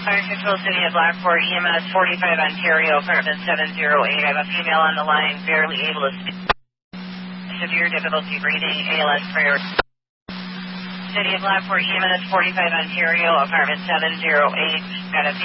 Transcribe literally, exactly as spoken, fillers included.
Fire Control, City of Blackport, E M S forty-five Ontario, apartment seven oh eight. I have a female on the line, barely able to speak. Severe difficulty breathing, A L S priority. City of Blackport, E M S forty-five Ontario, apartment seven oh eight. Got a